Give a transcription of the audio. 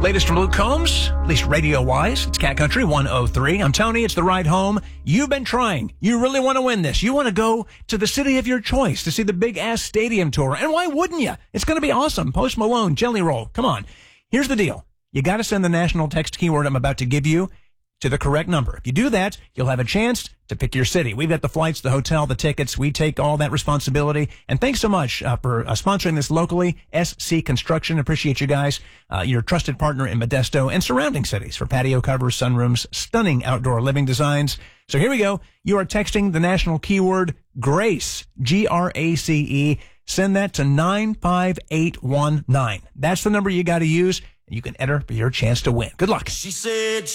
Latest from Luke Combs, at least radio-wise. It's Cat Country 103. I'm Tony. It's the ride home. You've been trying. You really want to win this. You want to go to the city of your choice to see the Big Ass Stadium Tour. And why wouldn't you? It's going to be awesome. Post Malone, Jelly Roll. Come on. Here's the deal. You got to send the national text keyword I'm about to give you to the correct number. If you do that, you'll have a chance to pick your city. We've got the flights, the hotel, the tickets. We take all that responsibility. And thanks so much for sponsoring this locally. SC Construction. Appreciate you guys. Your trusted partner in Modesto and surrounding cities for patio covers, sunrooms, stunning outdoor living designs. So here we go. You are texting the national keyword GRACE, GRACE. Send that to 95819. That's the number you got to use. And you can enter for your chance to win. Good luck. She said